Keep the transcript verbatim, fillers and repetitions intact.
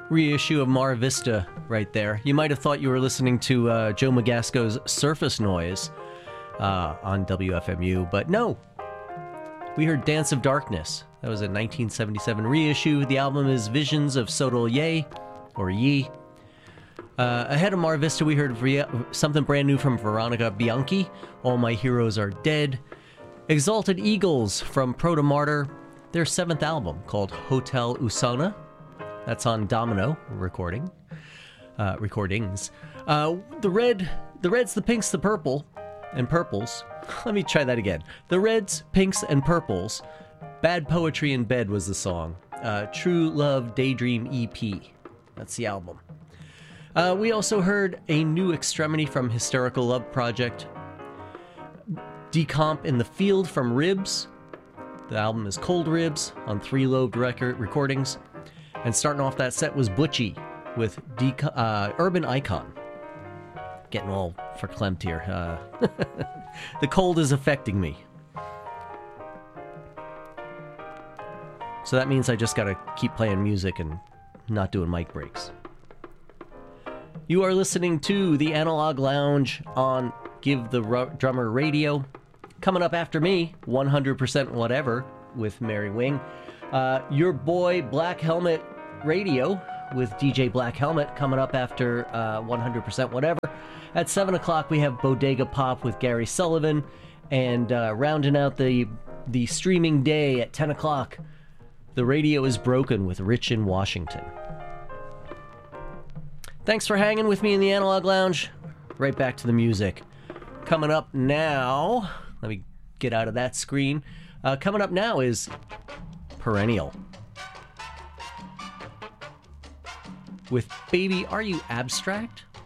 Reissue of Mar Vista right there. You might have thought you were listening to uh, Joe Magasco's Surface Noise uh, on W F M U, but no. We heard Dance of Darkness. That was a nineteen seventy-seven reissue. The album is Visions of Sodal Ye, or Yi. Uh, ahead of Mar Vista, we heard Re- something brand new from Veronica Bianchi, All My Heroes Are Dead. Exalted Eagles from Proto Martyr, their seventh album called Hotel Usana. That's on Domino recording, uh, recordings. Uh, the red, the reds, the pinks, the purple, and purples. Let me try that again. The reds, pinks, and purples. Bad Poetry in Bed was the song. Uh, True Love Daydream E P. That's the album. Uh, we also heard a new extremity from Hysterical Love Project. Decomp in the Field from Ribs. The album is Cold Ribs on Three Lobed record recordings. And starting off that set was Butchie with Deco- uh, Urban Icon. Getting all verklempt here. Uh, the cold is affecting me. So that means I just gotta keep playing music and not doing mic breaks. You are listening to the Analog Lounge on Give the Ru- Drummer Radio. Coming up after me, one hundred percent Whatever with Mary Wing. Uh, your boy Black Helmet Radio with D J Black Helmet coming up after uh, one hundred percent Whatever. At seven o'clock, we have Bodega Pop with Gary Sullivan. And uh, rounding out the, the streaming day at ten o'clock, The Radio is Broken with Rich in Washington. Thanks for hanging with me in the Analog Lounge. Right back to the music. Coming up now, let me get out of that screen. Uh, coming up now is Perennial. With Baby, Are You Abstract?